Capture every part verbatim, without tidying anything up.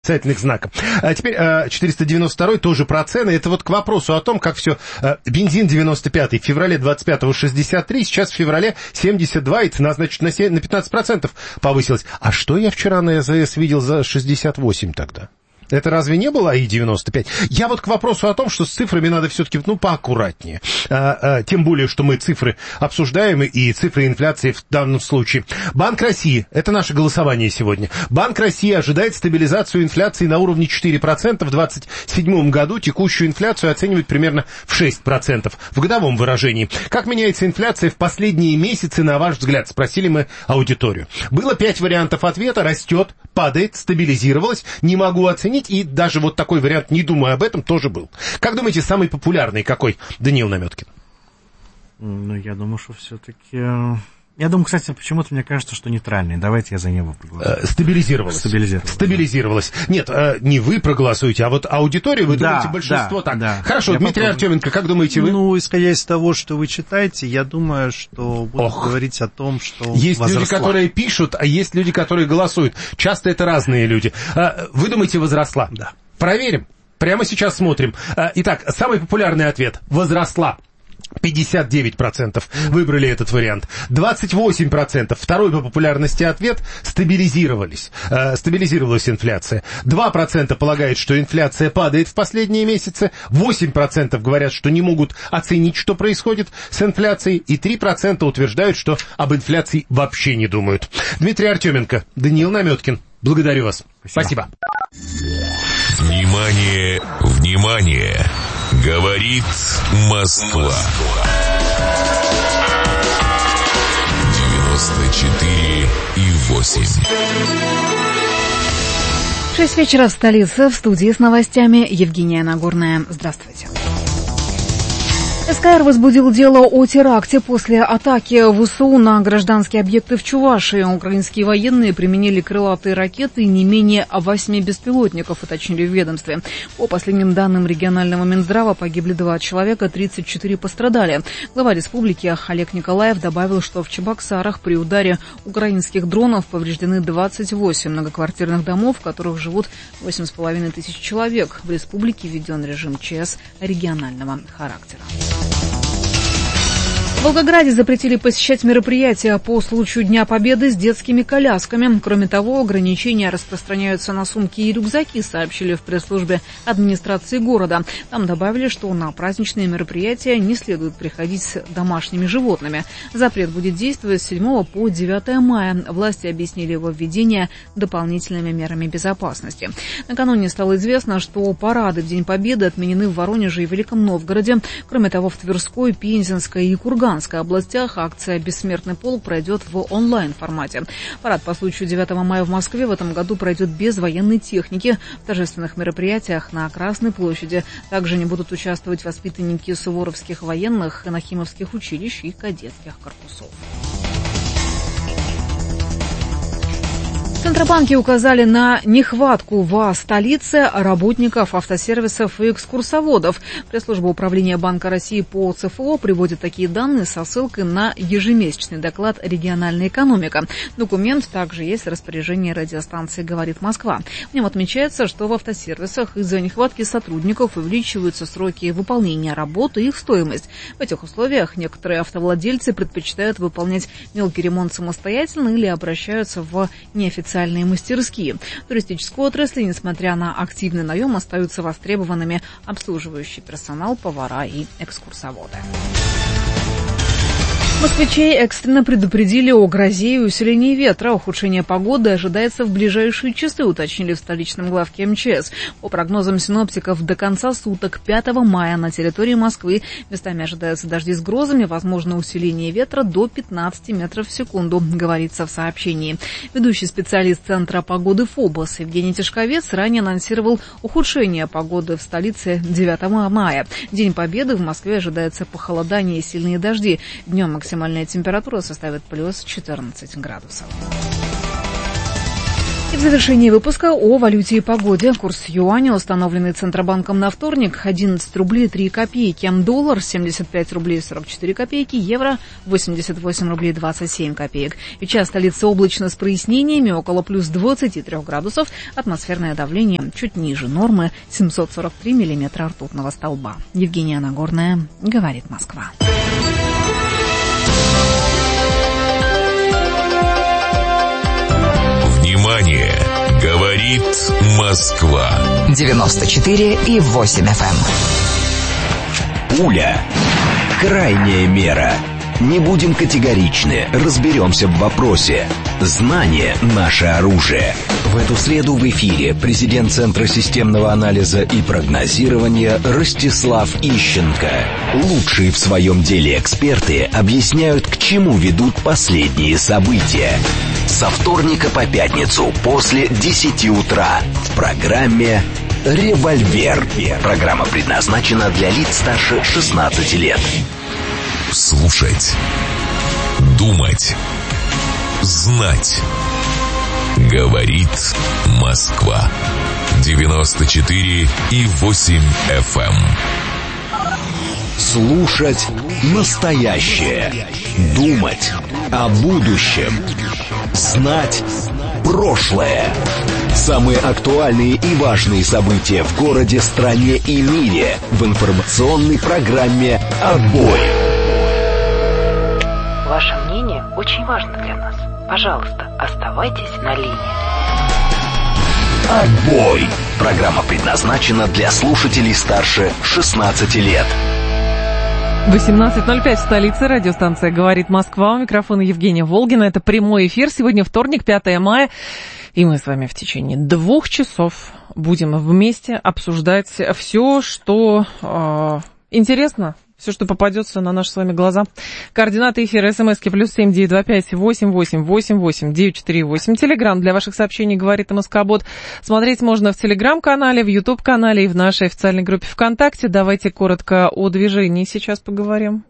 Восклицательных знаков. А теперь четыреста девяносто второй тоже про цены. Это вот к вопросу о том, как все. Бензин девяносто пятый в феврале двадцать пятого шестьдесят три, сейчас в феврале семьдесят два, и цена, значит, на пятнадцать процентов повысилась. А что я вчера на АЗС видел за шестьдесят восемь тогда? Это разве не было АИ девяносто пять? Я вот к вопросу о том, что с цифрами надо все-таки, ну, поаккуратнее. А, а, тем более, что мы цифры обсуждаем, и цифры инфляции в данном случае. Банк России, это наше голосование сегодня. Банк России ожидает стабилизацию инфляции на уровне четыре процента в двадцать седьмом году. Текущую инфляцию оценивает примерно в шесть процентов в годовом выражении. Как меняется инфляция в последние месяцы, на ваш взгляд? Спросили мы аудиторию. Было пять вариантов ответа. Растет, падает, стабилизировалась, не могу оценить. И даже вот такой вариант, не думая об этом, тоже был. Как думаете, самый популярный какой, Даниил Намёткин? Ну, я думаю, что все-таки... Я думаю, кстати, почему-то мне кажется, что нейтральный. Давайте я за него проголосую. Э, стабилизировалась. Стабилизировалась. Стабилизировалась. Да. Нет, э, не вы проголосуете, а вот аудитория, вы да, думаете, большинство да, так. Да. Хорошо, я Дмитрий попробую. Артеменко, как думаете вы? Ну, исходя из того, что вы читаете, я думаю, что будут Ох. говорить о том, что есть возросла. Люди, которые пишут, а есть люди, которые голосуют. Часто это разные люди. Э, вы думаете, возросла? Да. Проверим. Прямо сейчас смотрим. Э, итак, самый популярный ответ. Возросла. пятьдесят девять процентов выбрали этот вариант. двадцать восемь процентов второй по популярности ответ стабилизировались. Э, стабилизировалась инфляция. два процента полагают, что инфляция падает в последние месяцы. восемь процентов говорят, что не могут оценить, что происходит с инфляцией. И три процента утверждают, что об инфляции вообще не думают. Дмитрий Артеменко, Даниил Намёткин. Благодарю вас. Спасибо. Спасибо. Внимание, внимание! Говорит Москва. девяносто четыре и восемь. Шесть вечера в столице. В студии с новостями Евгения Нагорная. Здравствуйте. СКР возбудил дело о теракте после атаки ВСУ на гражданские объекты в Чувашии. Украинские военные применили крылатые ракеты и не менее восьми беспилотников, уточнили в ведомстве. По последним данным регионального Минздрава погибли два человека, тридцать четыре пострадали. Глава республики Олег Николаев добавил, что в Чебоксарах при ударе украинских дронов повреждены двадцать восемь многоквартирных домов, в которых живут восемь с половиной тысяч человек. В республике введен режим ЧС регионального характера. В Волгограде запретили посещать мероприятия по случаю Дня Победы с детскими колясками. Кроме того, ограничения распространяются на сумки и рюкзаки, сообщили в пресс-службе администрации города. Там добавили, что на праздничные мероприятия не следует приходить с домашними животными. Запрет будет действовать с седьмого по девятое мая. Власти объяснили его введение дополнительными мерами безопасности. Накануне стало известно, что парады в День Победы отменены в Воронеже и Великом Новгороде. Кроме того, в Тверской, Пензенской и Курганской областях акция «Бессмертный полк» пройдет в онлайн-формате. Парад по случаю девятого мая в Москве в этом году пройдет без военной техники. В торжественных мероприятиях на Красной площади также не будут участвовать воспитанники суворовских военных, нахимовских училищ и кадетских корпусов. В Центробанке указали на нехватку в столице работников автосервисов и экскурсоводов. Пресс-служба управления Банка России по ЦФО приводит такие данные со ссылкой на ежемесячный доклад «Региональная экономика». Документ также есть в распоряжении радиостанции «Говорит Москва». В нем отмечается, что в автосервисах из-за нехватки сотрудников увеличиваются сроки выполнения работы и их стоимость. В этих условиях некоторые автовладельцы предпочитают выполнять мелкий ремонт самостоятельно или обращаются в неофициальные специальные мастерские. Туристические отрасли, несмотря на активный наем, остаются востребованными обслуживающий персонал, повара и экскурсоводы. Москвичей экстренно предупредили о грозе и усилении ветра. Ухудшение погоды ожидается в ближайшие часы, уточнили в столичном главке МЧС. По прогнозам синоптиков, до конца суток пятого мая на территории Москвы местами ожидаются дожди с грозами, возможно усиление ветра до пятнадцати метров в секунду, говорится в сообщении. Ведущий специалист Центра погоды ФОБОС Евгений Тишковец ранее анонсировал ухудшение погоды в столице девятого мая. День Победы в Москве ожидается похолодание и сильные дожди. Днем максимальная температура составит плюс четырнадцать градусов. И в завершении выпуска о валюте и погоде. Курс юаня, установленный Центробанком на вторник, одиннадцать рублей три копейки. Доллар семьдесят пять рублей сорок четыре копейки. Евро восемьдесят восемь рублей двадцать семь копеек. Сейчас столица облачно с прояснениями, около плюс двадцати трёх градусов. Атмосферное давление чуть ниже нормы, семьсот сорок три миллиметра ртутного столба. Евгения Нагорная, говорит Москва. Внимание! Говорит Москва. девяносто четыре и восемь эф эм. Пуля. Крайняя мера. Не будем категоричны, разберемся в вопросе. Знание – наше оружие. В эту среду в эфире президент Центра системного анализа и прогнозирования Ростислав Ищенко. Лучшие в своем деле эксперты объясняют, к чему ведут последние события. Со вторника по пятницу после десяти утра в программе «Револьвер». Программа предназначена для лиц старше шестнадцати лет. Слушать, думать, знать. Говорит Москва. девяносто четыре и восемь эф эм. Слушать настоящее. Думать о будущем. Знать прошлое. Самые актуальные и важные события в городе, стране и мире в информационной программе «Отбой». Ваше мнение очень важно для нас. Пожалуйста, оставайтесь на линии. «Отбой». Программа предназначена для слушателей старше шестнадцати лет. восемнадцать ноль пять в столице. Радиостанция «Говорит Москва». У микрофона Евгения Волгина. Это прямой эфир. Сегодня вторник, пятое мая. И мы с вами в течение двух часов будем вместе обсуждать все, что э, интересно. Все, что попадется на наши с вами глаза. Координаты эфира СМСки плюс семь девять два пять восемь восемь восемь восемь девять четыре восемь. Телеграм для ваших сообщений «Говорит МСК-бот». Смотреть можно в Телеграм-канале, в Ютуб-канале и в нашей официальной группе ВКонтакте. Давайте коротко о движении сейчас поговорим.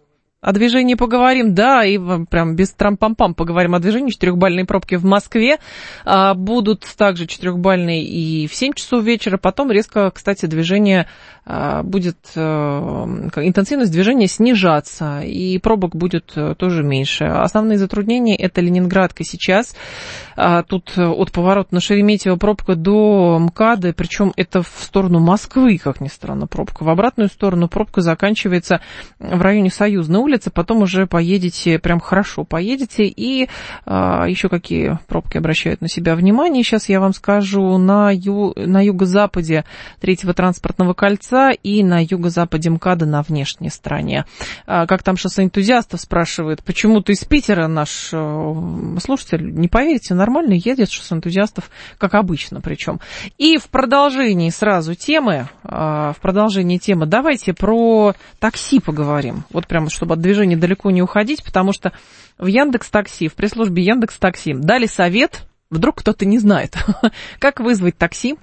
О движении поговорим, да, и прям без трам-пам-пам поговорим о движении. Четырехбальные пробки в Москве а, будут также четырехбальные и в семь часов вечера. Потом резко, кстати, движение а, будет, а, интенсивность движения снижаться, и пробок будет а, тоже меньше. Основные затруднения — это Ленинградка сейчас. А, тут от поворота на Шереметьево пробка до МКАДа, причем это в сторону Москвы, как ни странно, пробка. В обратную сторону пробка заканчивается в районе Союзной улицы. Потом уже поедете, прям хорошо поедете. И а, еще какие пробки обращают на себя внимание, сейчас я вам скажу. На, ю, на юго-западе третьего транспортного кольца и на юго-западе МКАДа на внешней стороне. А, как там шоссе энтузиастов спрашивает, почему-то из Питера наш а, слушатель, не поверите, нормально едет шоссе энтузиастов, как обычно причем. И в продолжении сразу темы, а, в продолжении темы давайте про такси поговорим. Вот прямо, чтобы от движения далеко не уходить, потому что в Яндекс.Такси, в пресс-службе Яндекс.Такси дали совет, вдруг кто-то не знает, как вызвать такси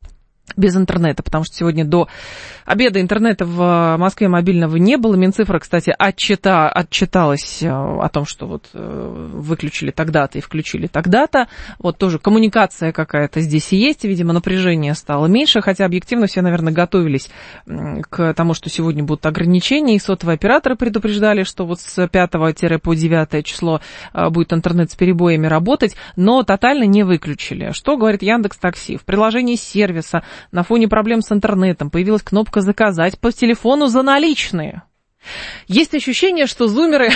без интернета, потому что сегодня до обеда интернета в Москве мобильного не было. Минцифра, кстати, отчита, отчиталась о том, что вот выключили тогда-то и включили тогда-то. Вот тоже коммуникация какая-то здесь и есть, видимо, напряжение стало меньше, хотя объективно все, наверное, готовились к тому, что сегодня будут ограничения, и сотовые операторы предупреждали, что вот с пятого по девятое число будет интернет с перебоями работать, но тотально не выключили. Что говорит Яндекс.Такси? В приложении сервиса на фоне проблем с интернетом появилась кнопка «Заказать по телефону за наличные». Есть ощущение, что зумеры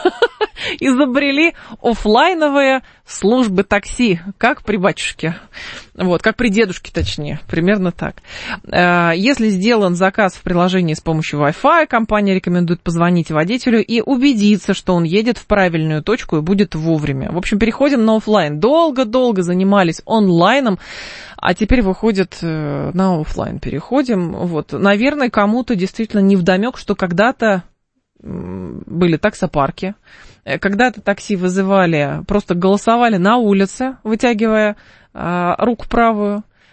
изобрели офлайновые службы такси, как при батюшке. Вот, как при дедушке, точнее, примерно так. Если сделан заказ в приложении с помощью Wi-Fi, компания рекомендует позвонить водителю и убедиться, что он едет в правильную точку и будет вовремя. В общем, переходим на офлайн. Долго-долго занимались онлайном, а теперь, выходит, на офлайн переходим. Вот. Наверное, кому-то действительно невдомек, что когда-то были таксопарки, когда-то такси вызывали, просто голосовали на улице, вытягивая а, руку правую.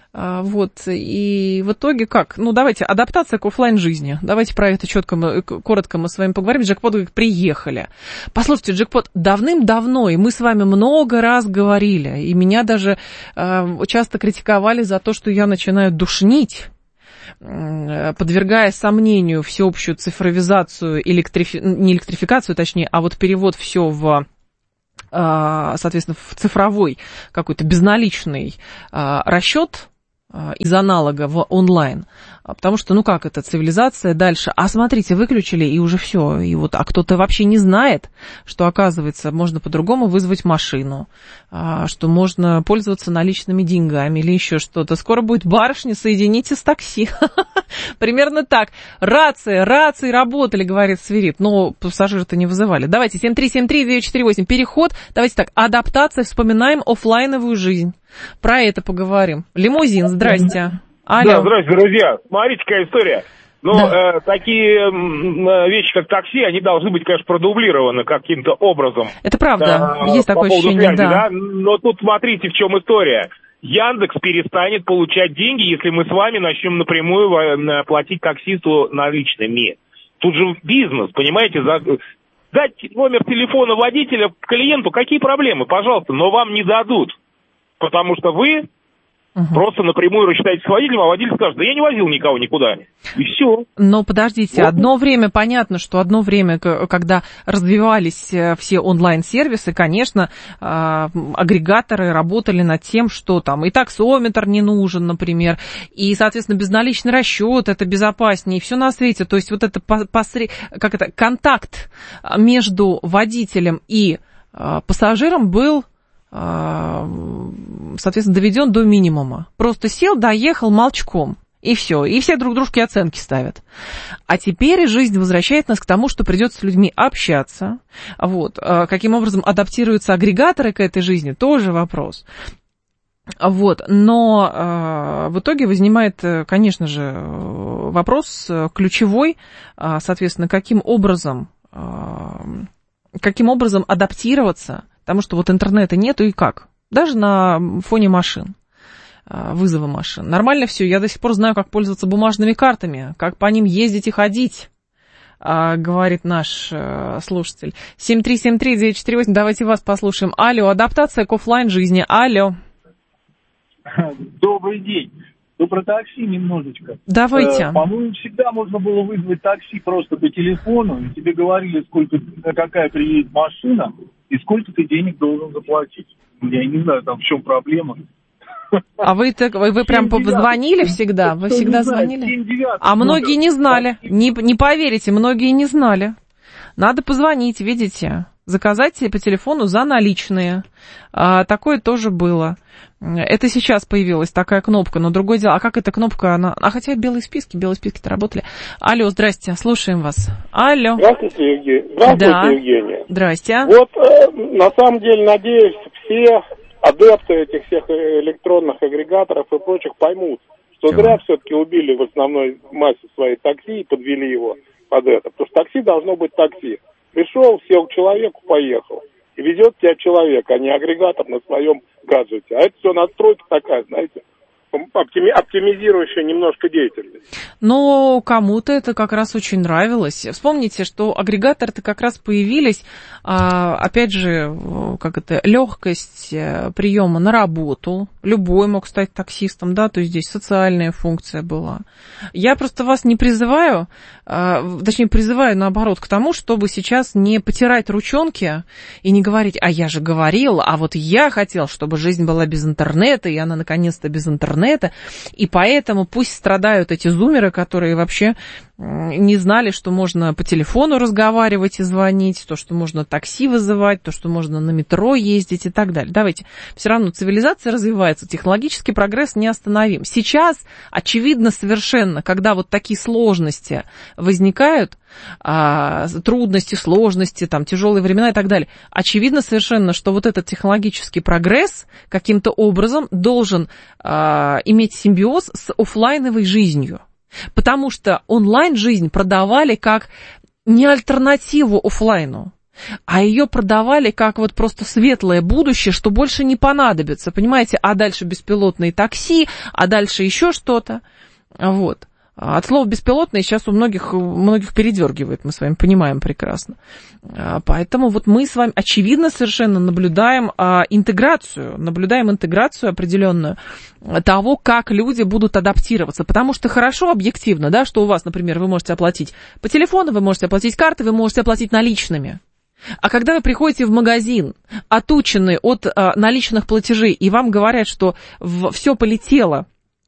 Вот, и в итоге как? Ну, давайте, адаптация к офлайн жизни. Давайте про это четко, мы, коротко мы с вами поговорим. Джекпот говорит, приехали. Послушайте, Джекпот, давным-давно, и мы с вами много раз говорили, и меня даже э, часто критиковали за то, что я начинаю душнить, подвергая сомнению всеобщую цифровизацию, электрифи... не электрификацию, точнее, а вот перевод все в, соответственно, в цифровой какой-то безналичный расчет из аналога в онлайн. Потому что, ну как это, цивилизация дальше. А смотрите, выключили, и уже все. И вот, а кто-то вообще не знает, что, оказывается, можно по-другому вызвать машину, что можно пользоваться наличными деньгами или еще что-то. Скоро будет барышня, соедините с такси. Примерно так. Рации, рации работали, говорит Свирид, но пассажиры-то не вызывали. Давайте, семь три семь три девять четыре восемь, переход. Давайте так, адаптация, вспоминаем офлайновую жизнь. Про это поговорим. Лимузин, здрасте. Алло. Да, здрасте, друзья. Смотрите, какая история. Ну, да. э, такие э, вещи, как такси, они должны быть, конечно, продублированы каким-то образом. Это правда, э, есть такое ощущение, связи, да. да. Но тут смотрите, в чем история. Яндекс перестанет получать деньги, если мы с вами начнем напрямую платить таксисту наличными. Тут же бизнес, понимаете, за... дать номер телефона водителя клиенту, какие проблемы, пожалуйста, но вам не дадут, потому что вы угу. просто напрямую рассчитаетесь с водителем, а водитель скажет, да я не возил никого никуда, и все. Но подождите, вот. Одно время, понятно, что одно время, когда развивались все онлайн-сервисы, конечно, агрегаторы работали над тем, что там и таксометр не нужен, например, и, соответственно, безналичный расчет, это безопаснее, и все на свете. То есть вот это, посред... как это контакт между водителем и пассажиром был, соответственно, доведен до минимума. Просто сел, доехал молчком, и все. И все друг дружке оценки ставят. А теперь жизнь возвращает нас к тому, что придется с людьми общаться. Вот. Каким образом адаптируются агрегаторы к этой жизни, тоже вопрос. Вот. Но э, в итоге возникает, конечно же, вопрос ключевой, соответственно, каким образом, э, каким образом адаптироваться. Потому что вот интернета нету и как? Даже на фоне машин, вызова машин. Нормально все. Я до сих пор знаю, как пользоваться бумажными картами, как по ним ездить и ходить, говорит наш слушатель. семь три семь три девять четыре восемь, давайте вас послушаем. Алло, адаптация к офлайн жизни. Алло. Добрый день. Ну, про такси немножечко. Давайте. Э, по-моему, всегда можно было вызвать такси просто по телефону, и тебе говорили, сколько, какая приедет машина, и сколько ты денег должен заплатить. Я не знаю, там в чем проблема. А вы, так, вы, вы прям позвонили всегда? Вы всегда звонили? А многие не знали. Не, не поверите, многие не знали. Надо позвонить, видите, заказать себе по телефону за наличные. А, такое тоже было. Это сейчас появилась такая кнопка, но другое дело. А как эта кнопка? Она... А хотя белые списки, белые списки-то работали. Алло, здрасте, слушаем вас. Алло. Здравствуйте, Евгений. Здравствуйте, да. Евгения. Здрасте. Вот, э, на самом деле, надеюсь, все адепты этих всех электронных агрегаторов и прочих поймут, что Чего? зря все-таки убили в основной массе своей такси и подвели его под это. Потому что такси должно быть такси. Пришел, сел к человеку, поехал. И везет тебя человек, а не агрегатор на своем гаджете. А это все настройка такая, знаете, оптими, оптимизирующая немножко деятельность. Но кому-то это как раз очень нравилось. Вспомните, что агрегаторы-то как раз появились, опять же, как это, легкость приема на работу. Любой мог стать таксистом, да, то есть здесь социальная функция была. Я просто вас не призываю, точнее, призываю, наоборот, к тому, чтобы сейчас не потирать ручонки и не говорить, а я же говорил, а вот я хотел, чтобы жизнь была без интернета, и она наконец-то без интернета, и поэтому пусть страдают эти зумеры, которые вообще не знали, что можно по телефону разговаривать и звонить, то, что можно такси вызывать, то, что можно на метро ездить и так далее. Давайте, все равно цивилизация развивается, технологический прогресс неостановим. Сейчас, очевидно совершенно, когда вот такие сложности возникают, а, трудности, сложности, там, тяжелые времена и так далее, очевидно совершенно, что вот этот технологический прогресс каким-то образом должен а, иметь симбиоз с офлайновой жизнью. Потому что онлайн-жизнь продавали как не альтернативу офлайну. а ее продавали как вот просто светлое будущее, что больше не понадобится, понимаете, а дальше беспилотные такси, а дальше еще что-то, вот. От слова «беспилотные» сейчас у многих, у многих передергивает, мы с вами понимаем прекрасно. Поэтому вот мы с вами, очевидно, совершенно наблюдаем а, интеграцию, наблюдаем интеграцию определенную того, как люди будут адаптироваться. Потому что хорошо объективно, да, что у вас, например, вы можете оплатить по телефону, вы можете оплатить картой, вы можете оплатить наличными. А когда вы приходите в магазин, отученный от а, наличных платежей, и вам говорят, что в, все полетело,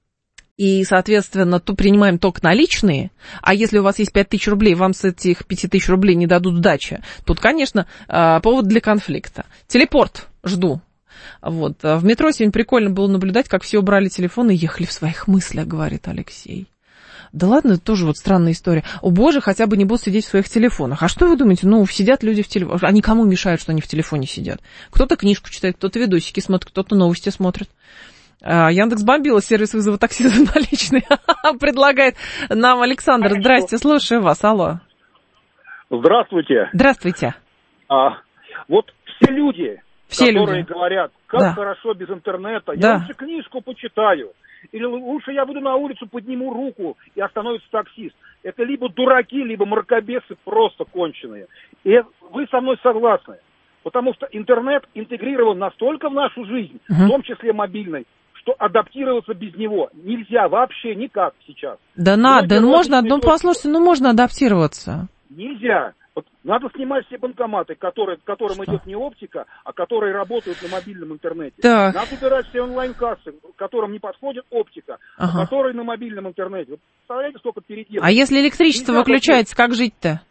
и, соответственно, то принимаем только наличные, а если у вас есть пять тысяч рублей, вам с этих пяти тысяч рублей не дадут сдачи, тут, конечно, повод для конфликта. Телепорт жду. Вот. В метро сегодня прикольно было наблюдать, как все убрали телефоны и ехали в своих мыслях, говорит Алексей. Да ладно, это тоже вот странная история. О боже, хотя бы не будут сидеть в своих телефонах. А что вы думаете? Ну, сидят люди в телефоне. А никому мешают, что они в телефоне сидят. Кто-то книжку читает, кто-то видосики смотрит, кто-то новости смотрит. Яндекс бомбила сервис вызова такси за наличные. Предлагает нам Александр. Здрасте, слушаю вас. Алло. Здравствуйте. Здравствуйте. А, вот все люди, все которые люди. говорят, как да. хорошо без интернета, да. я лучше книжку почитаю. Или лучше я выйду на улицу, подниму руку, и остановится таксист. Это либо дураки, либо мракобесы просто конченые. И вы со мной согласны. Потому что интернет интегрирован настолько в нашу жизнь, угу. в том числе мобильной, что адаптироваться без него нельзя вообще никак сейчас. Да надо, ну, можно, ну послушайте, ну можно адаптироваться. Нельзя. Вот надо снимать все банкоматы, которые, к которым что? идет не оптика, а которые работают на мобильном интернете. Так. Надо убирать все онлайн-кассы, к которым не подходит оптика, ага. а которые на мобильном интернете. Вы представляете, сколько переделок? А если электричество нельзя выключается, как жить-то?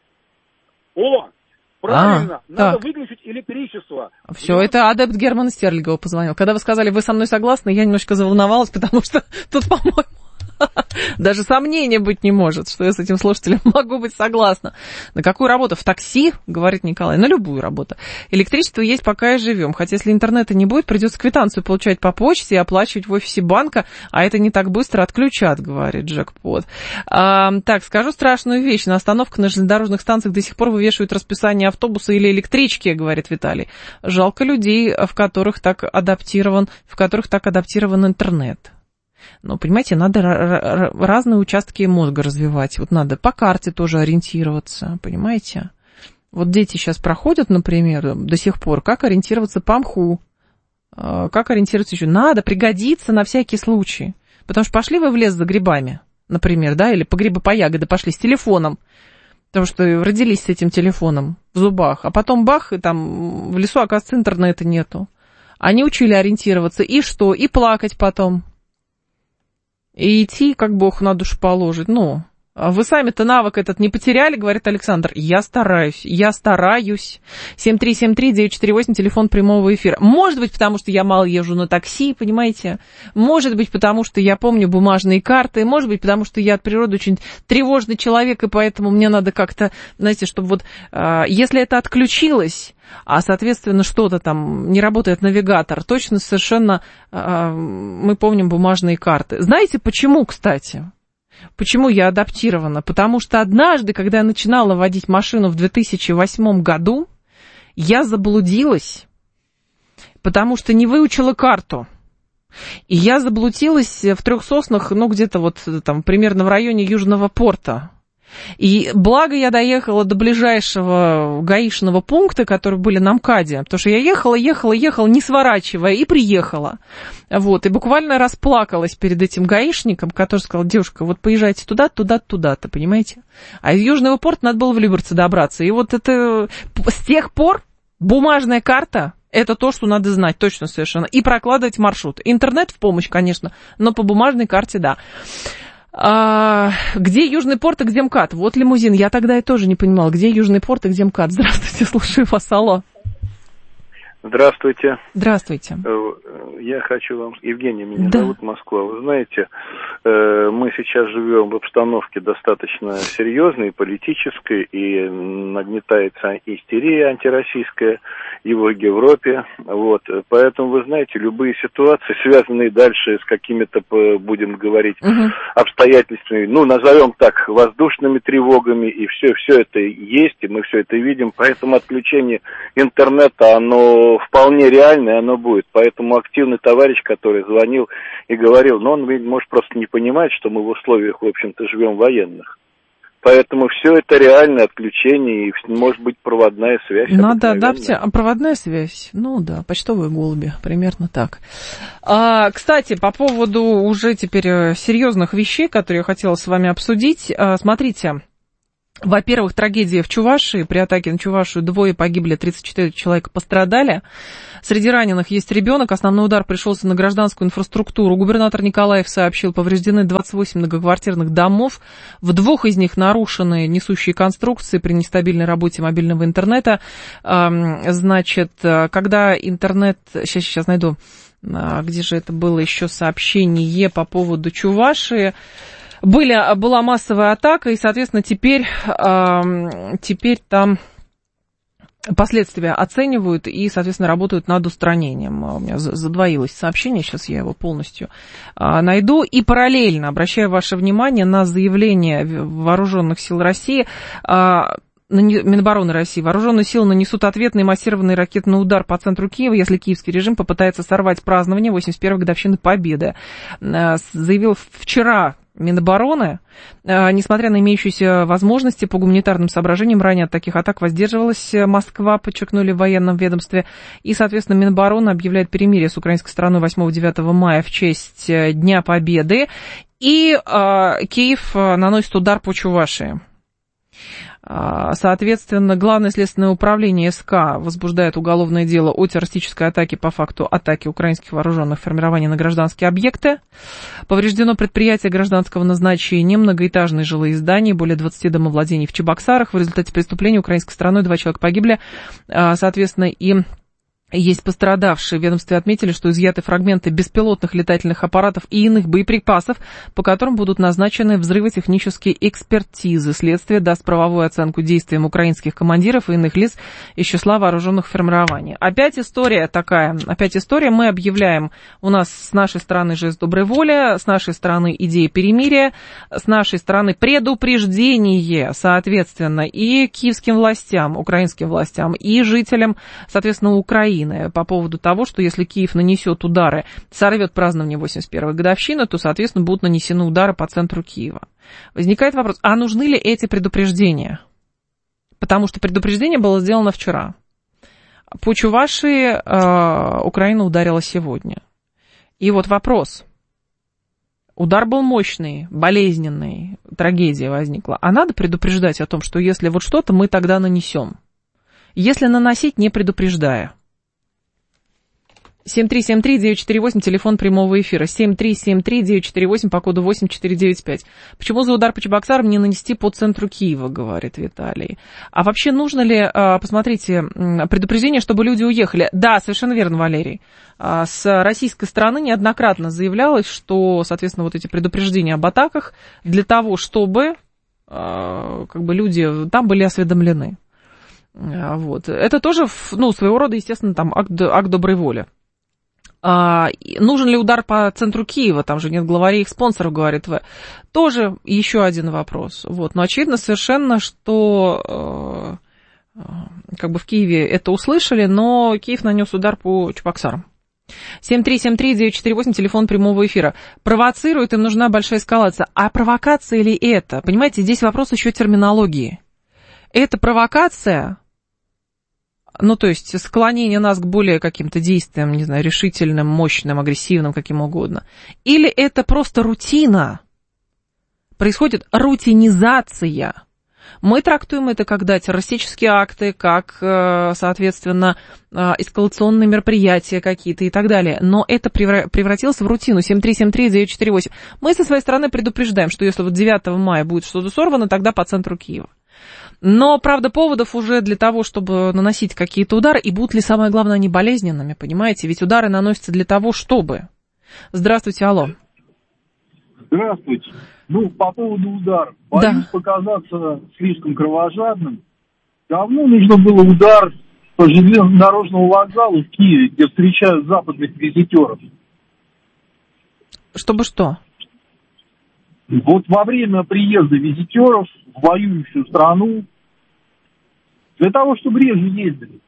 О! Правильно, а, надо так. выключить электричество. Все, это адепт Германа Стерлигова позвонил. Когда вы сказали, вы со мной согласны, я немножко заволновалась, потому что тут, по-моему, даже сомнения быть не может, что я с этим слушателем могу быть согласна. На какую работу? В такси, говорит Николай, на любую работу. Электричество есть, пока и живем. Хотя если интернета не будет, придется квитанцию получать по почте и оплачивать в офисе банка, а это не так быстро отключат, говорит Джекпот. А, так, скажу страшную вещь. На остановках на железнодорожных станциях до сих пор вывешивают расписание автобуса или электрички, говорит Виталий. Жалко людей, в которых так адаптирован, в которых так адаптирован интернет. Ну, понимаете, надо разные участки мозга развивать. Вот надо по карте тоже ориентироваться, понимаете? Вот дети сейчас проходят, например, до сих пор, как ориентироваться по мху, как ориентироваться еще. Надо, пригодится на всякий случай. Потому что пошли вы в лес за грибами, например, да, или по грибы, по ягоды пошли с телефоном, потому что родились с этим телефоном в зубах, а потом бах, и там в лесу, оказывается, интернета нету. Они учили ориентироваться, и что? И плакать потом. И идти, как Бог на душу положит. Ну, вы сами-то навык этот не потеряли, говорит Александр. Я стараюсь, я стараюсь. семь три семь три девять четыре восемь, телефон прямого эфира. Может быть, потому что я мало езжу на такси, понимаете? Может быть, потому что я помню бумажные карты. Может быть, потому что я от природы очень тревожный человек, и поэтому мне надо как-то, знаете, чтобы вот, если это отключилось, а, соответственно, что-то там не работает навигатор, точно совершенно э, мы помним бумажные карты. Знаете, почему, кстати? Почему я адаптирована? Потому что однажды, когда я начинала водить машину в две тысячи восьмом году, я заблудилась, потому что не выучила карту. И я заблудилась в Трех Соснах, ну, где-то вот там примерно в районе Южного порта. И благо я доехала до ближайшего гаишного пункта, который были на МКАДе, потому что я ехала, ехала, ехала, не сворачивая, и приехала. Вот, и буквально расплакалась перед этим гаишником, который сказал: девушка, вот поезжайте туда, туда, туда-то, понимаете? А из Южного порта надо было в Люберцы добраться. И вот это с тех пор бумажная карта — это то, что надо знать, точно совершенно. И прокладывать маршрут. Интернет в помощь, конечно, но по бумажной карте, да. А, где Южный порт и где МКАД? Вот лимузин. Я тогда и тоже не понимала, где Южный порт и где МКАД. Здравствуйте, слушаю вас. Алло. Здравствуйте. Здравствуйте. Я хочу вам... Евгений меня да. зовут, Москва. Вы знаете, мы сейчас живем в обстановке достаточно серьезной, политической, и нагнетается истерия антироссийская и в Европе. Вот. Поэтому, вы знаете, любые ситуации, связанные дальше с какими-то, будем говорить, uh-huh. обстоятельствами, ну, назовем так, воздушными тревогами, и все, все это есть, и мы все это видим. Поэтому отключение интернета, оно вполне реальное, оно будет. Поэтому активный товарищ, который звонил и говорил, но он, может, просто не понимать, что мы в условиях, в общем-то, живем военных. Поэтому все это реальное отключение, и может быть проводная связь. Надо адаптировать. А проводная связь? Ну да, почтовые голуби, примерно так. А, кстати, по поводу уже теперь серьезных вещей, которые я хотела с вами обсудить. А, смотрите. Во-первых, трагедия в Чувашии. При атаке на Чувашию двое погибли, тридцать четыре человека пострадали. Среди раненых есть ребенок. Основной удар пришелся на гражданскую инфраструктуру. Губернатор Николаев сообщил, повреждены двадцать восемь многоквартирных домов. В двух из них нарушены несущие конструкции при нестабильной работе мобильного интернета. Значит, когда интернет... Сейчас, сейчас найду, где же это было еще сообщение по поводу Чувашии. Были, была массовая атака, и, соответственно, теперь, э, теперь там последствия оценивают и, соответственно, работают над устранением. У меня задвоилось сообщение, сейчас я его полностью э, найду. И параллельно обращаю ваше внимание на заявление Вооруженных сил России, э, Минобороны России. Вооруженные силы нанесут ответный массированный ракетный удар по центру Киева, если киевский режим попытается сорвать празднование восемьдесят первой годовщины Победы. Э, заявил вчера Минобороны, э, несмотря на имеющиеся возможности по гуманитарным соображениям, ранее от таких атак воздерживалась Москва, подчеркнули в военном ведомстве. И, соответственно, Минобороны объявляет перемирие с украинской стороной восьмого-девятого мая в честь Дня Победы. И э, Киев наносит удар по Чувашии. Соответственно, Главное следственное управление СК возбуждает уголовное дело о террористической атаке по факту атаки украинских вооруженных формирований на гражданские объекты. Повреждено предприятие гражданского назначения, многоэтажные жилые здания, более двадцати домовладений в Чебоксарах. В результате преступления украинской стороной два человека погибли. Соответственно, и... Есть пострадавшие. В ведомстве отметили, что изъяты фрагменты беспилотных летательных аппаратов и иных боеприпасов, по которым будут назначены взрывотехнические экспертизы. Следствие даст правовую оценку действиям украинских командиров и иных лиц из числа вооруженных формирований. Опять история такая. Опять история. Мы объявляем, у нас с нашей стороны жест доброй воли, с нашей стороны идея перемирия, с нашей стороны предупреждение, соответственно, и киевским властям, украинским властям, и жителям, соответственно, Украины по поводу того, что если Киев нанесет удары, сорвет празднование восемьдесят первой годовщины, то, соответственно, будут нанесены удары по центру Киева. Возникает вопрос, а нужны ли эти предупреждения? Потому что предупреждение было сделано вчера. По Чувашии э, Украина ударила сегодня. И вот вопрос. Удар был мощный, болезненный, трагедия возникла. А надо предупреждать о том, что если вот что-то, мы тогда нанесем. Если наносить, не предупреждая. семь три семь три девять четыре восемь, телефон прямого эфира. семь три семь три девять четыре восемь по коду восемь четыре девять пять. Почему за удар по Чебоксарам не нанести по центру Киева, говорит Виталий. А вообще нужно ли, посмотрите, предупреждение, чтобы люди уехали? Да, совершенно верно, Валерий. С российской стороны неоднократно заявлялось, что, соответственно, вот эти предупреждения об атаках для того, чтобы как бы люди там были осведомлены. Вот. Это тоже, ну, своего рода, естественно, там акт, акт доброй воли. А, нужен ли удар по центру Киева? Там же нет главарей их спонсоров, говорит В. Тоже еще один вопрос. Вот. Но очевидно совершенно, что э, как бы в Киеве это услышали, но Киев нанес удар по Чебоксарам. семь три семь три девять четыре восемь, телефон прямого эфира. Провоцирует, им нужна большая эскалация. А провокация ли это? Понимаете, здесь вопрос еще терминологии. Это провокация... Ну, то есть склонение нас к более каким-то действиям, не знаю, решительным, мощным, агрессивным, каким угодно. Или это просто рутина? Происходит рутинизация. Мы трактуем это как да, террористические акты, как, соответственно, эскалационные мероприятия какие-то и так далее. Но это превратилось в рутину. семь три семь три девять четыре восемь. Мы со своей стороны предупреждаем, что если вот девятого мая будет что-то сорвано, тогда по центру Киева. Но, правда, поводов уже для того, чтобы наносить какие-то удары, и будут ли, самое главное, они болезненными, понимаете? Ведь удары наносятся для того, чтобы... Здравствуйте, алло. Здравствуйте. Ну, по поводу ударов. Боюсь да. показаться слишком кровожадным. Давно нужно было удар по железнодорожному вокзалу в Киеве, где встречают западных визитеров. Чтобы что? Вот во время приезда визитеров в воюющую страну, для того, чтобы реже ездили.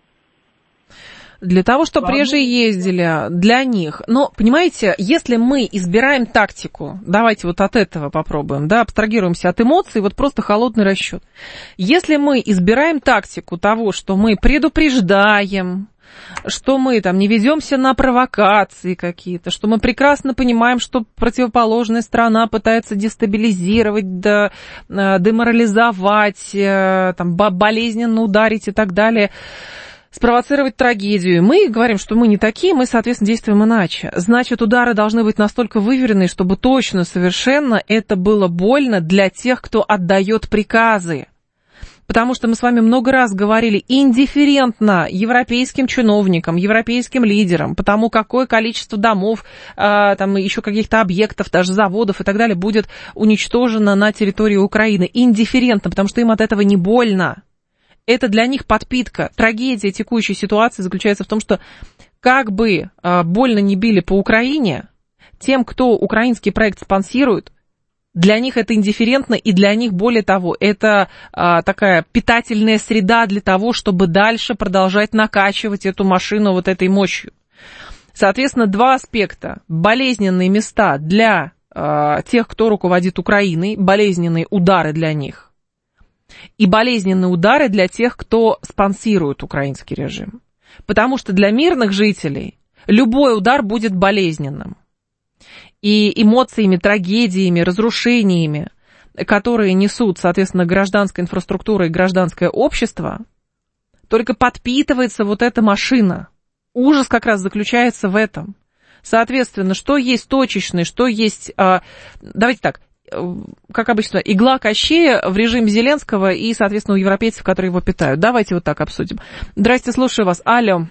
Для того, чтобы реже ездили, для них. Но, понимаете, если мы избираем тактику, давайте вот от этого попробуем, да, абстрагируемся от эмоций, вот просто холодный расчет. Если мы избираем тактику того, что мы предупреждаем, что мы там не ведемся на провокации какие-то, что мы прекрасно понимаем, что противоположная сторона пытается дестабилизировать, да, деморализовать, там, болезненно ударить и так далее, спровоцировать трагедию. Мы говорим, что мы не такие, мы, соответственно, действуем иначе. Значит, удары должны быть настолько выверенные, чтобы точно, совершенно это было больно для тех, кто отдает приказы. Потому что мы с вами много раз говорили, индифферентно европейским чиновникам, европейским лидерам, потому какое количество домов, э, там еще каких-то объектов, даже заводов и так далее будет уничтожено на территории Украины. Индифферентно, потому что им от этого не больно. Это для них подпитка. Трагедия текущей ситуации заключается в том, что как бы э, больно не били по Украине, тем, кто украинский проект спонсирует, для них это индифферентно, и для них, более того, это а, такая питательная среда для того, чтобы дальше продолжать накачивать эту машину вот этой мощью. Соответственно, два аспекта. Болезненные места для а, тех, кто руководит Украиной, болезненные удары для них, и болезненные удары для тех, кто спонсирует украинский режим. Потому что для мирных жителей любой удар будет болезненным. И эмоциями, трагедиями, разрушениями, которые несут, соответственно, гражданская инфраструктура и гражданское общество, только подпитывается вот эта машина. Ужас как раз заключается в этом. Соответственно, что есть точечный, что есть, давайте так, как обычно, игла Кощея в режиме Зеленского и, соответственно, у европейцев, которые его питают. Давайте вот так обсудим. Здрасте, слушаю вас. Алло.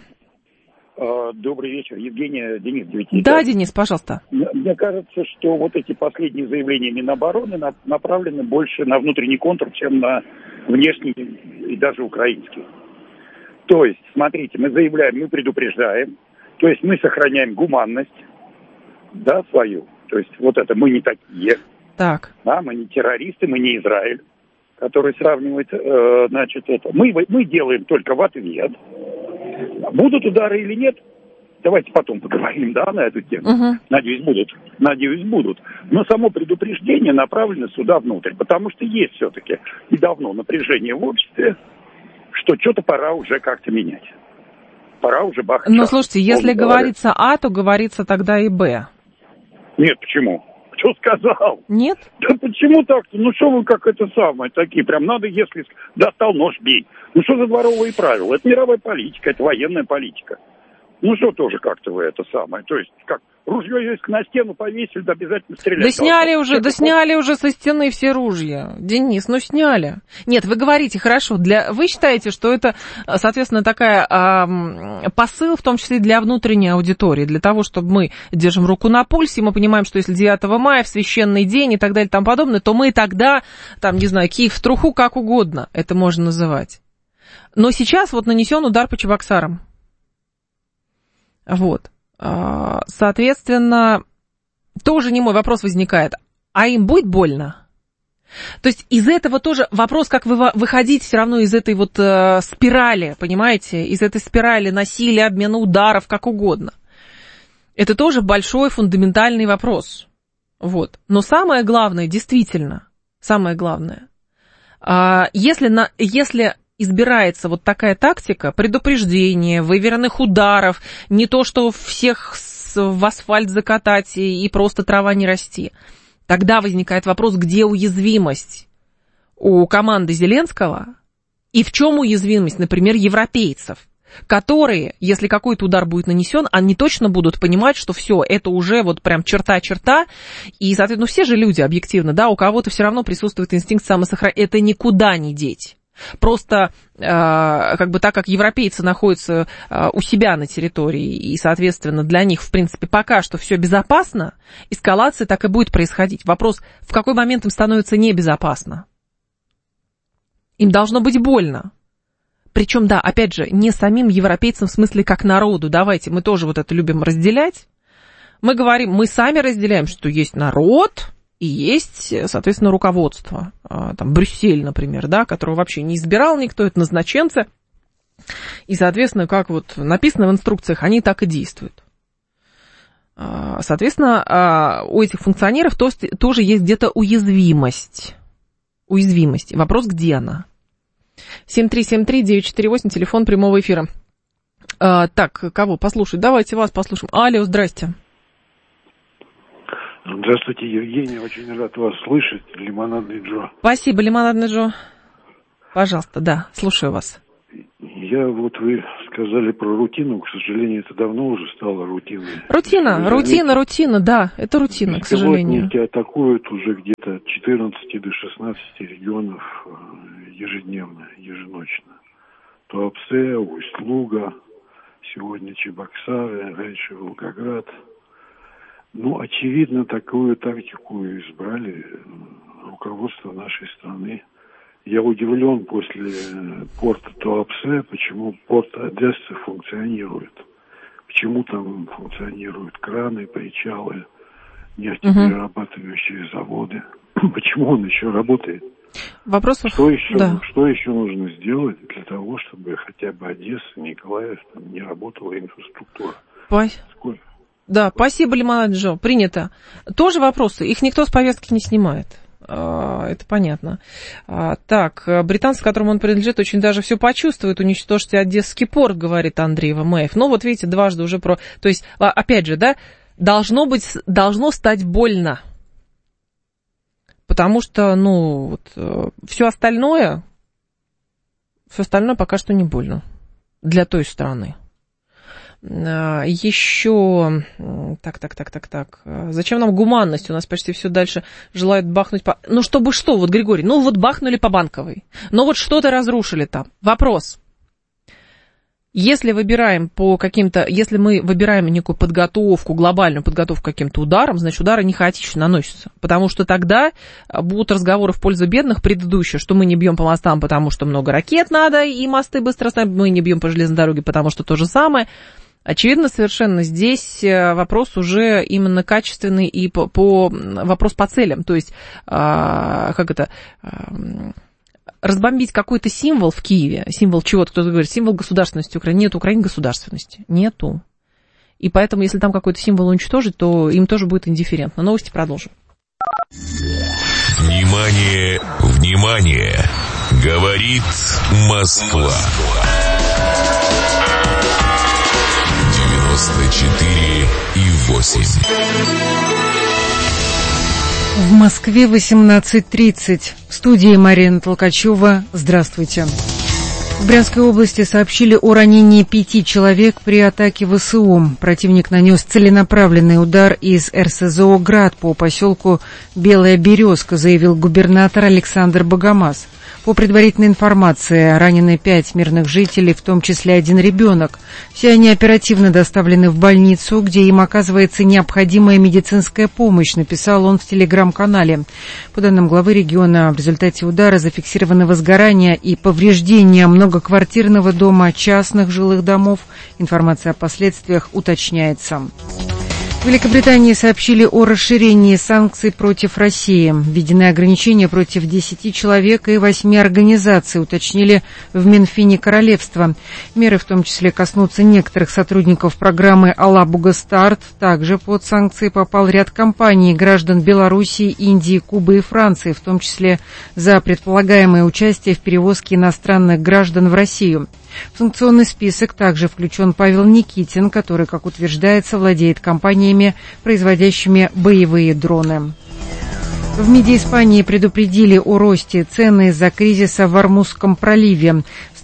Добрый вечер, Евгения, Денис Девятиков. Да, Денис, пожалуйста. Мне кажется, что вот эти последние заявления Минобороны направлены больше на внутренний контур, чем на внешний и даже украинский. То есть, смотрите, мы заявляем, мы предупреждаем, то есть мы сохраняем гуманность, да, свою. То есть вот это мы не такие. Так. Да, мы не террористы, мы не Израиль, который сравнивает, э, значит, это. Мы, мы делаем только в ответ. Будут удары или нет, давайте потом поговорим, да, на эту тему. Uh-huh. Надеюсь, будут. Надеюсь, будут. Но само предупреждение направлено сюда внутрь, потому что есть все-таки и давно напряжение в обществе, что что-то пора уже как-то менять. Пора уже бахать. Но слушайте, если говорится А, то говорится тогда и Б. Нет, почему? Кто сказал? Нет? Да почему так-то? Ну что вы как это самое, такие, прям надо, если достал нож, бей. Ну что за дворовые правила? Это мировая политика, это военная политика. Ну что тоже как-то вы это самое, то есть как ружье есть на стену повесили, да обязательно стрелять. Да сняли уже, это да сняли уже со стены все ружья. Денис, ну сняли. Нет, вы говорите, хорошо, для... вы считаете, что это, соответственно, такая а, посыл, в том числе и для внутренней аудитории, для того, чтобы мы держим руку на пульсе, и мы понимаем, что если девятого мая, в священный день и так далее и тому подобное, то мы тогда, там, не знаю, Киев в труху, как угодно это можно называть. Но сейчас вот нанесен удар по Чебоксарам. Вот. Соответственно, тоже немой вопрос возникает. А им будет больно? То есть из этого тоже вопрос, как вы выходить все равно из этой вот э, спирали, понимаете? Из этой спирали насилия, обмена ударов, как угодно. Это тоже большой фундаментальный вопрос. Вот. Но самое главное, действительно, самое главное, э, если, на, если избирается вот такая тактика предупреждения, выверенных ударов, не то, что всех в асфальт закатать и просто трава не расти, тогда возникает вопрос, где уязвимость у команды Зеленского и в чем уязвимость, например, европейцев, которые, если какой-то удар будет нанесен, они точно будут понимать, что все, это уже вот прям черта-черта, и, соответственно, все же люди объективно, да, у кого-то все равно присутствует инстинкт самосохранения, это никуда не деть. Просто э, как бы так как европейцы находятся э, у себя на территории, и, соответственно, для них, в принципе, пока что все безопасно, эскалация так и будет происходить. Вопрос, в какой момент им становится небезопасно? Им должно быть больно. Причем, да, опять же, не самим европейцам в смысле как народу. Давайте, мы тоже вот это любим разделять. Мы говорим, мы сами разделяем, что есть народ и есть, соответственно, руководство. Там Брюссель, например, да, которого вообще не избирал никто, это назначенцы. И, соответственно, как вот написано в инструкциях, они так и действуют. Соответственно, у этих функционеров тоже есть где-то уязвимость. Уязвимость. Вопрос, где она? семь три семь три девять четыре восемь, телефон прямого эфира. А, так, кого послушать? Давайте вас послушаем. Алло, здрасте. Здравствуйте, Евгений, очень рад вас слышать. Лимонадный Джо. Спасибо, Лимонадный Джо. Пожалуйста, да, слушаю вас. Я вот, вы сказали про рутину, к сожалению, это давно уже стало рутиной. Рутина, рутина, рутина, да, это рутина, к сожалению. Беспилотники атакуют уже где-то от четырнадцати до шестнадцати регионов ежедневно, еженочно. Туапсе, Усть-Луга, сегодня Чебоксары, раньше Волгоград. Ну, очевидно, такую тактику избрали руководство нашей страны. Я удивлен после порта Туапсе, почему порт Одессы функционирует. Почему там функционируют краны, причалы, нефтеперерабатывающие uh-huh. заводы. Почему он еще работает? Вопросов? Что еще, да. что еще нужно сделать для того, чтобы хотя бы Одесса, Николаев, там не работала инфраструктура? Пой. Сколько? Да, спасибо, Лимонад Джо, принято. Тоже вопросы, их никто с повестки не снимает. Это понятно. Так, британцы, которому он принадлежит, очень даже все почувствуют. Уничтожьте Одесский порт, говорит Андрей Вамаев. Ну, вот видите, дважды уже про... То есть, опять же, да, должно быть, должно стать больно. Потому что, ну, вот, все остальное, все остальное пока что не больно для той страны. Еще, так, так, так, так, так, зачем нам гуманность? У нас почти все дальше желают бахнуть по... Ну, чтобы что, вот, Григорий, ну, вот бахнули по Банковой, ну, вот что-то разрушили там. Вопрос. Если выбираем по каким-то, если мы выбираем некую подготовку, глобальную подготовку к каким-то ударам, значит, удары не хаотично наносятся. Потому что тогда будут разговоры в пользу бедных предыдущие, что мы не бьем по мостам, потому что много ракет надо, и мосты быстро ставим, мы не бьем по железной дороге, потому что то же самое. Очевидно, совершенно здесь вопрос уже именно качественный и по, по вопрос по целям. То есть, а, как это... А, разбомбить какой-то символ в Киеве, символ чего-то, кто-то говорит, символ государственности Украины. Нет, Украины государственности. Нету. И поэтому, если там какой-то символ уничтожить, то им тоже будет индифферентно. Новости продолжим. Внимание, внимание! Говорит Москва. девяносто четыре и восемь. В Москве восемнадцать тридцать. В студии Марина Толкачева. Здравствуйте. В Брянской области сообщили о ранении пяти человек при атаке ВСУ. Противник нанес целенаправленный удар из эр эс зэ о «Град» по поселку Белая Березка, заявил губернатор Александр Богомаз. По предварительной информации, ранены пять мирных жителей, в том числе один ребенок. Все они оперативно доставлены в больницу, где им оказывается необходимая медицинская помощь, написал он в телеграм-канале. По данным главы региона, в результате удара зафиксированы возгорания и повреждения многоквартирного дома, частных жилых домов. Информация о последствиях уточняется. В Великобритании сообщили о расширении санкций против России. Введены ограничения против десяти человек и восьми организаций, уточнили в Минфине королевства. Меры в том числе коснутся некоторых сотрудников программы «Алабуга Старт». Также под санкции попал ряд компаний, граждан Белоруссии, Индии, Кубы и Франции, в том числе за предполагаемое участие в перевозке иностранных граждан в Россию. В санкционный список также включен Павел Никитин, который, как утверждается, владеет компаниями, производящими боевые дроны. В МИДе Испании предупредили о росте цен из-за кризиса в Ормузском проливе. В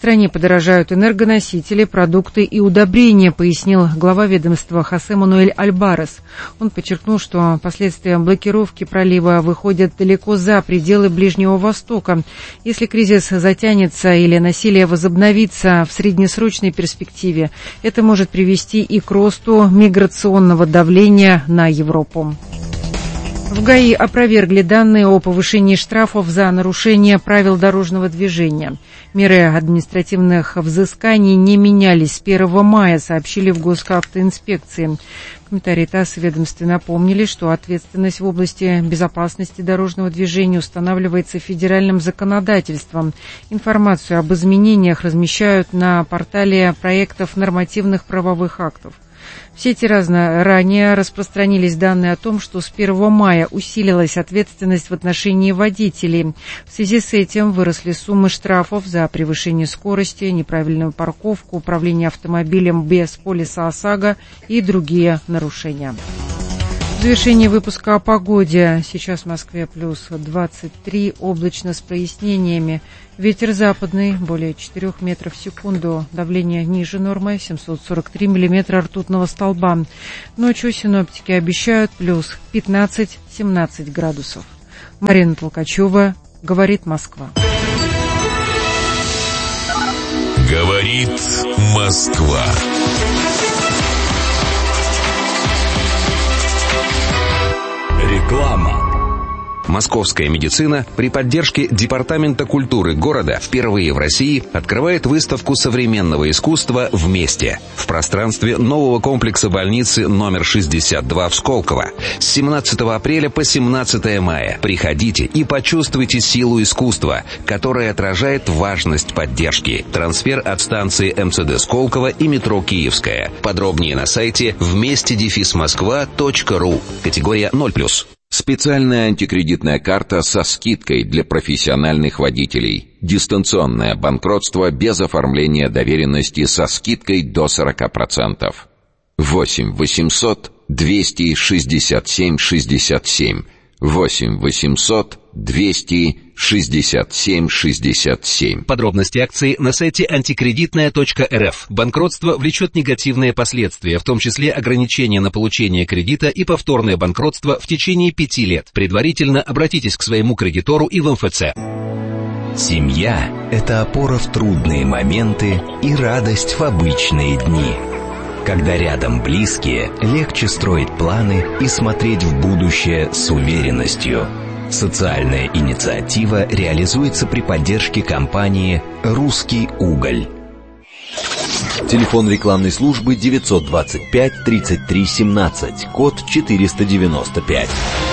стране подорожают энергоносители, продукты и удобрения, пояснил глава ведомства Хосе Мануэль Альбарес. Он подчеркнул, что последствия блокировки пролива выходят далеко за пределы Ближнего Востока. Если кризис затянется или насилие возобновится в среднесрочной перспективе, это может привести и к росту миграционного давления на Европу. В ГАИ опровергли данные о повышении штрафов за нарушение правил дорожного движения. Меры административных взысканий не менялись с первого мая, сообщили в Госавтоинспекции. В комментарии ТАСС ведомстве напомнили, что ответственность в области безопасности дорожного движения устанавливается федеральным законодательством. Информацию об изменениях размещают на портале проектов нормативных правовых актов. В сети разно ранее распространились данные о том, что с первого мая усилилась ответственность в отношении водителей. В связи с этим выросли суммы штрафов за превышение скорости, неправильную парковку, управление автомобилем без полиса ОСАГО и другие нарушения. В завершение выпуска о погоде. Сейчас в Москве плюс двадцать три, облачно с прояснениями. Ветер западный, более четырёх метров в секунду. Давление ниже нормы, семьсот сорок три миллиметра ртутного столба. Ночью синоптики обещают плюс пятнадцать-семнадцать градусов. Марина Толкачева, говорит Москва. Говорит Москва. Реклама. Московская медицина при поддержке Департамента культуры города впервые в России открывает выставку современного искусства «Вместе» в пространстве нового комплекса больницы номер шестьдесят два в Сколково. С семнадцатого апреля по семнадцатое мая приходите и почувствуйте силу искусства, которое отражает важность поддержки. Трансфер от станции МЦД Сколково и метро Киевская. Подробнее на сайте вместе дефис москва точка ру. Категория ноль плюс. Специальная антикредитная карта со скидкой для профессиональных водителей. Дистанционное банкротство без оформления доверенности со скидкой до сорок процентов. восемь восемьсот двести шестьдесят семь шестьдесят семь. восемь восемьсот двести шестьдесят семь шестьдесят семь. Подробности акции на сайте антикредитная точка эр эф. Банкротство влечет негативные последствия, в том числе ограничения на получение кредита и повторное банкротство в течение пяти лет. Предварительно обратитесь к своему кредитору и в эм эф цэ. Семья – это опора в трудные моменты и радость в обычные дни. Когда рядом близкие, легче строить планы и смотреть в будущее с уверенностью. Социальная инициатива реализуется при поддержке компании «Русский уголь». Телефон рекламной службы девятьсот двадцать пять тридцать три семнадцать, код четыреста девяносто пять.